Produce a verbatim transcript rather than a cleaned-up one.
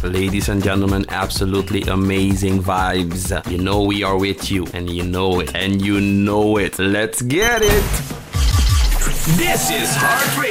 Ladies and gentlemen, absolutely amazing vibes. You know we are with you, and you know it, and you know it. Let's get it! This is Heart Radio.